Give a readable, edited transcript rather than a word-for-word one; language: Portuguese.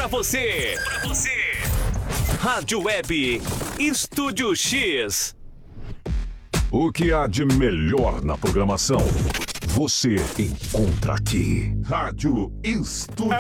pra você. Rádio Web Estúdio X. O que há de melhor na programação, você encontra aqui. Rádio Estúdio